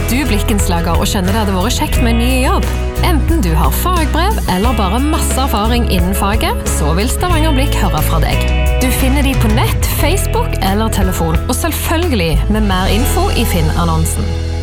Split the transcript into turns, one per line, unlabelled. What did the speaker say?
du blikkenslager og skjønner det hadde vært kjekt med en ny jobb? Enten du har fagbrev eller bare masse erfaring innen faget, så vil Stavanger Blikk høre fra deg. Du finner de på nett, Facebook eller telefon, og selvfølgelig med mer info i Finn-annonsen.